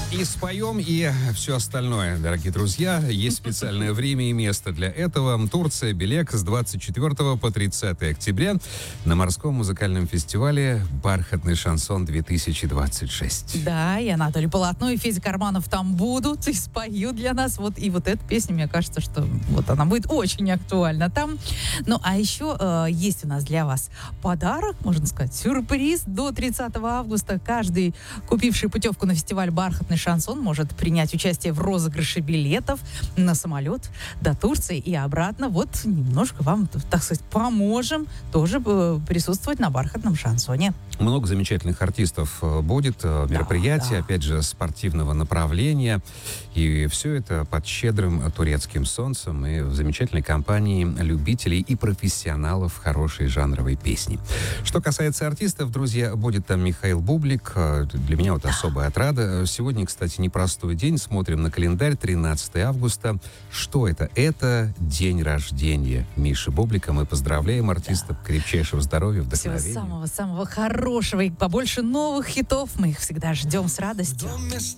И споем, и все остальное, дорогие друзья. Есть специальное время и место для этого. Турция, Белек с 24 по 30 октября на морском музыкальном фестивале «Бархатный шансон-2026». Да, и Анатолий Полотно, и Федя Карманов там будут и споют для нас. Вот, и вот эта песня, мне кажется, что вот она будет очень актуальна там. Ну, а еще есть у нас для вас подарок, можно сказать, сюрприз. До 30 августа каждый, купивший путевку на фестиваль «Бархатный шансон», может принять участие в розыгрыше билетов на самолет до Турции и обратно. Вот немножко вам, так сказать, поможем тоже присутствовать на «Бархатном шансоне». Много замечательных артистов будет, мероприятия, да. опять же, спортивного направления. И все это под щедрым турецким солнцем и в замечательной компании любителей и профессионалов хорошей жанровой песни. Что касается артистов, друзья, будет там Михаил Бублик. Для меня вот особая отрада. Сегодня, кстати, непростой день. Смотрим на календарь, 13 августа. Что это? Это день рождения Миши Бублика. Мы поздравляем артистов, крепчайшего здоровья, вдохновения. Всего самого-самого хорошего и побольше новых хитов. Мы их всегда ждем с радостью.